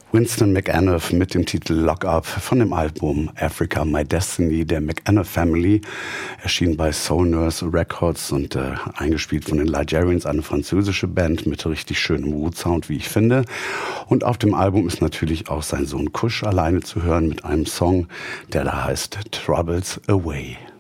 Winston McAnuff mit dem Titel Lock Up von dem Album Africa My Destiny der McAnuff Family, erschien bei Soul Nurse Records und eingespielt von den Ligerians, eine französische Band mit richtig schönem Wood-Sound, wie ich finde. Und auf dem Album ist natürlich auch sein Sohn Kush alleine zu hören mit einem Song, der da heißt Troubles Away.